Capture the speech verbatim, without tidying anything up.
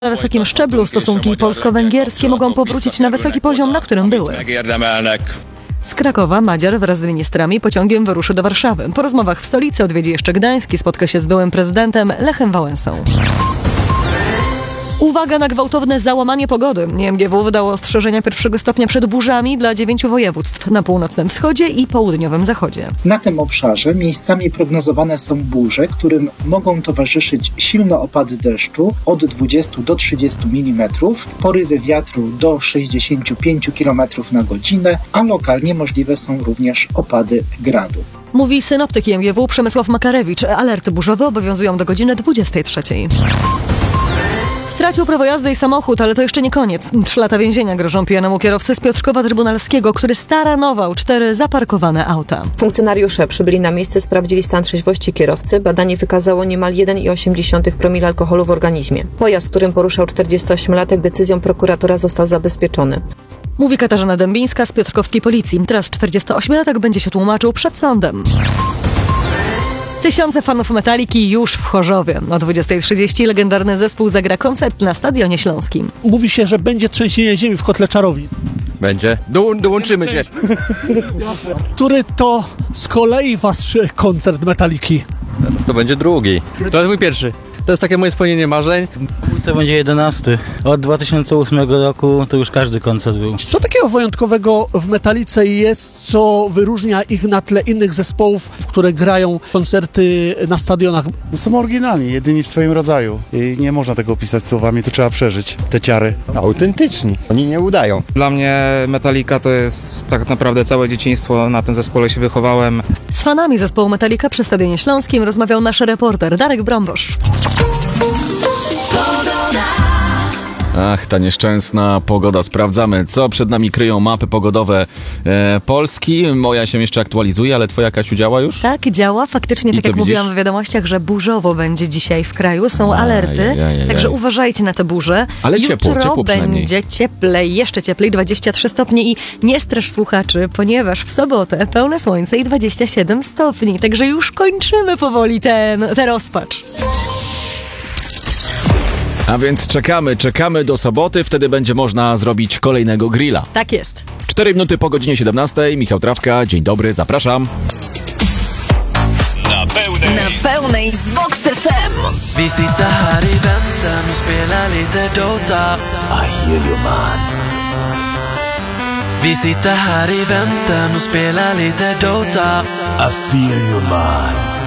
Na wysokim szczeblu stosunki polsko-węgierskie mogą powrócić na wysoki poziom, na którym były. Z Krakowa Madziar wraz z ministrami pociągiem wyruszy do Warszawy. Po rozmowach w stolicy odwiedzi jeszcze Gdańsk i spotka się z byłym prezydentem Lechem Wałęsą. Uwaga na gwałtowne załamanie pogody. M G W wydało ostrzeżenia pierwszego stopnia przed burzami dla dziewięciu województw na północnym wschodzie i południowym zachodzie. Na tym obszarze miejscami prognozowane są burze, którym mogą towarzyszyć silne opady deszczu od dwudziestu do trzydziestu milimetrów, porywy wiatru do sześćdziesięciu pięciu kilometrów na godzinę, a lokalnie możliwe są również opady gradu. Mówi synoptyk M G W Przemysław Makarewicz. Alerty burzowe obowiązują do godziny dwudziestej trzeciej. Stracił prawo jazdy i samochód, ale to jeszcze nie koniec. Trzy lata więzienia grożą pijanemu kierowcy z Piotrkowa Trybunalskiego, który staranował cztery zaparkowane auta. Funkcjonariusze przybyli na miejsce, sprawdzili stan trzeźwości kierowcy. Badanie wykazało niemal jeden przecinek osiem promila alkoholu w organizmie. Pojazd, którym poruszał czterdziestoośmiolatek, decyzją prokuratora został zabezpieczony. Mówi Katarzyna Dębińska z piotrkowskiej policji. Teraz czterdziestoośmiolatek będzie się tłumaczył przed sądem. Tysiące fanów Metaliki już w Chorzowie. O dwudziestej trzydzieści legendarny zespół zagra koncert na Stadionie Śląskim. Mówi się, że będzie trzęsienie ziemi w kotle Czarownic. Będzie. Do, dołączymy cię. Który to z kolei wasz koncert Metaliki? To będzie drugi. To jest mój pierwszy. To jest takie moje spełnienie marzeń. To będzie jedenasty. Od dwa tysiące ósmego roku to już każdy koncert był. Co takiego wyjątkowego w Metalice jest, co wyróżnia ich na tle innych zespołów, które grają koncerty na stadionach? Są oryginalni, jedyni w swoim rodzaju. I nie można tego opisać słowami, to trzeba przeżyć te ciary. Autentyczni, oni nie udają. Dla mnie Metallica to jest tak naprawdę całe dzieciństwo, na tym zespole się wychowałem. Z fanami zespołu Metallica przy Stadionie Śląskim rozmawiał nasz reporter Darek Brombosz. Ach, ta nieszczęsna pogoda. Sprawdzamy, co przed nami kryją mapy pogodowe e, Polski. Moja się jeszcze aktualizuje, ale twoja, Kasiu, działa już? Tak, działa. Faktycznie, I tak jak widzisz? mówiłam w wiadomościach, że burzowo będzie dzisiaj w kraju. Są alerty, Aj, aj, aj, także aj. uważajcie na te burze. Ale Jutro ciepło, ciepło przynajmniej. będzie cieplej, jeszcze cieplej, dwadzieścia trzy stopnie i nie stresz słuchaczy, ponieważ w sobotę pełne słońce i dwadzieścia siedem stopni. Także już kończymy powoli ten, tę rozpacz. A więc czekamy, czekamy do soboty, wtedy będzie można zrobić kolejnego grilla. Tak jest. Cztery minuty po godzinie siedemnastej. Michał Trawka, dzień dobry, zapraszam. Na pełnej, Na pełnej z Vox F M. Vi sitter här i väntan och spelar lite Dota. I hear you man. Vi sitter här i väntan och spelar lite Dota. I feel you man.